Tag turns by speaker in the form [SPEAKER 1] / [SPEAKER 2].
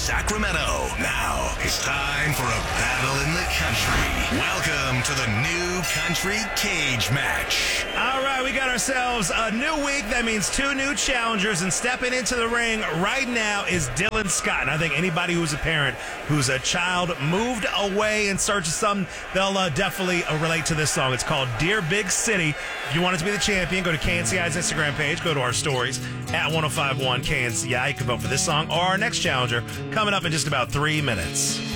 [SPEAKER 1] Sacramento. Now it's time for a battle in the country. Welcome to the new country cage match.
[SPEAKER 2] All right, we got ourselves a new week. That means two new challengers, and stepping into the ring right now is Dylan Scott. And I think anybody who's a parent whose a child moved away in search of something, they'll definitely relate to this song. It's called Dear Big City. If you want it to be the champion, go to KNCI's Instagram page, go to our stories at 1051 KNCI. You can vote for this song or our next challenger coming up in just about 3 minutes.